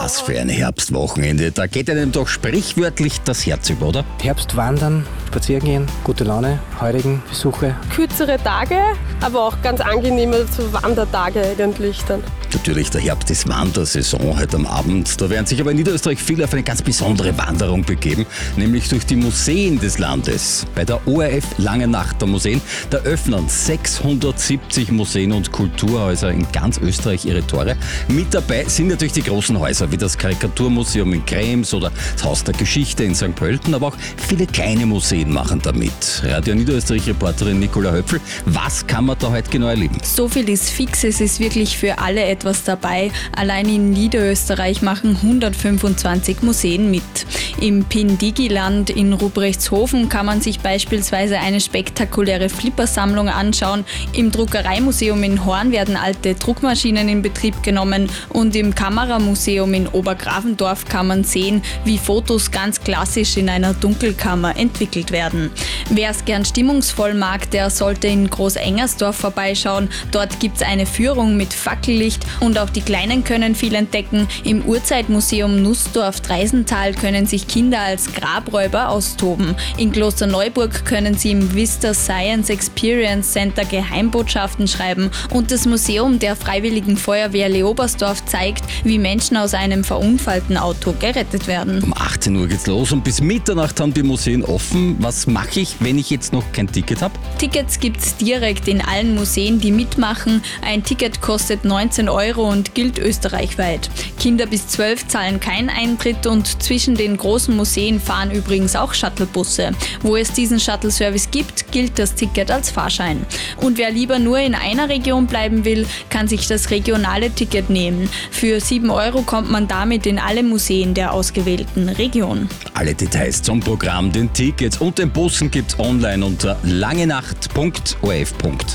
Was für ein Herbstwochenende. Da geht einem doch sprichwörtlich das Herz über, oder? Herbstwandern, spazieren gehen, gute Laune, heurigen Besuche. Kürzere Tage, aber auch ganz angenehme so Wandertage eigentlich dann. Natürlich, der Herbst ist Wandersaison heute am Abend. Da werden sich aber in Niederösterreich viele auf eine ganz besondere Wanderung begeben, nämlich durch die Museen des Landes. Bei der ORF Lange Nacht der Museen, da öffnen 670 Museen und Kulturhäuser in ganz Österreich ihre Tore. Mit dabei sind natürlich die großen Häuser, wie das Karikaturmuseum in Krems oder das Haus der Geschichte in St. Pölten, aber auch viele kleine Museen machen da mit. Radio Niederösterreich-Reporterin Nicola Höpfl, was kann man da heute genau erleben? So viel ist fix, es ist wirklich für alle etwas dabei. Allein in Niederösterreich machen 125 Museen mit. Im Pindigiland in Ruprechtshausen kann man sich beispielsweise eine spektakuläre Flippersammlung anschauen. Im Druckereimuseum in Horn werden alte Druckmaschinen in Betrieb genommen und im Kameramuseum in Obergrafendorf kann man sehen, wie Fotos ganz klassisch in einer Dunkelkammer entwickelt werden. Wer es gern stimmungsvoll mag, der sollte in Großengersdorf vorbeischauen. Dort gibt es eine Führung mit Fackellicht und auch die Kleinen können viel entdecken. Im Urzeitmuseum Nussdorf-Dreisental können sich Kinder als Grabräuber austoben. In Klosterneuburg können sie im Vista Science Experience Center Geheimbotschaften schreiben und das Museum der Freiwilligen Feuerwehr Leobersdorf zeigt, wie Menschen aus einem verunfallten Auto gerettet werden. Um 18 Uhr geht's los und bis Mitternacht haben die Museen offen. Was mache ich, wenn ich jetzt noch kein Ticket habe? Tickets gibt's direkt in allen Museen, die mitmachen. Ein Ticket kostet 19 € und gilt österreichweit. Kinder bis 12 zahlen keinen Eintritt und zwischen den großen Museen fahren übrigens auch Shuttlebusse. Wo es diesen Shuttle-Service gibt, gilt das Ticket als Fahrschein. Und wer lieber nur in einer Region bleiben will, kann sich das regionale Ticket nehmen. Für 7 € kommt man damit in alle Museen der ausgewählten Region. Alle Details zum Programm, den Tickets und den Bussen gibt's online unter langenacht.orf.at.